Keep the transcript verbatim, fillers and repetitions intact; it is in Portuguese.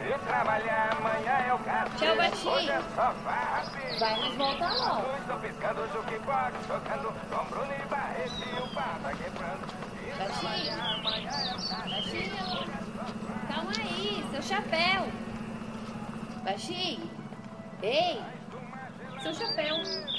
Eu trabalhar amanhã eu caso. Tchau, Baixinho. Hoje é só farra. Vai nos voltar logo. Estou piscando, jukebox, tocando com Bruno e Barreto e o pau tá quebrando. Baixinho. Baixinho. Calma aí, seu chapéu. Baixinho. Ei, seu chapéu.